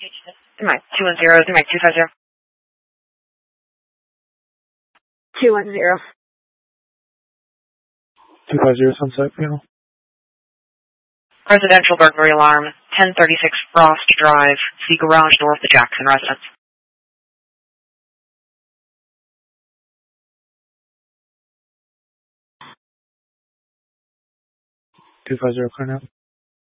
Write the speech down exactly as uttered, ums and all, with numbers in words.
Mike two one zero, Mike two five zero. two one zero. two five zero Sunset Panel. Residential burglary alarm, ten thirty-six Frost Drive, see garage door of the Jackson residence. two five zero Cornell.